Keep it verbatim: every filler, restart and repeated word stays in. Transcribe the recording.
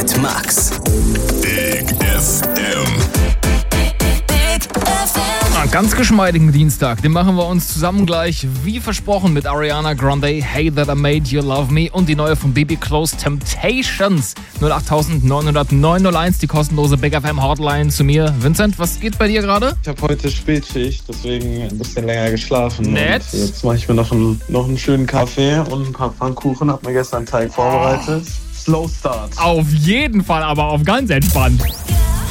mit Max. Big F M. Ganz geschmeidigen Dienstag, den machen wir uns zusammen gleich, wie versprochen, mit Ariana Grande, Hey That I Made You Love Me und die neue von B B Close, Temptations. null acht neun null null neun null eins, die kostenlose Big F M Hotline zu mir. Vincent, was geht bei dir gerade? Ich habe heute Spätschicht, deswegen ein bisschen länger geschlafen. Nett. Und jetzt mache ich mir noch einen, noch einen schönen Kaffee und ein paar Pfannkuchen. Hab mir gestern einen Teig vorbereitet. Slow Start. Auf jeden Fall, aber auf ganz entspannt.